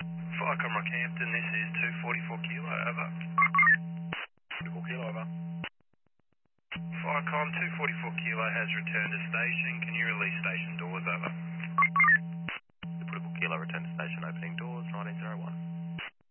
Firecom Rockhampton, this is 244 Kilo, over. 44 Kilo, over. Firecom 244 Kilo has returned to station. Can you release station doors, over?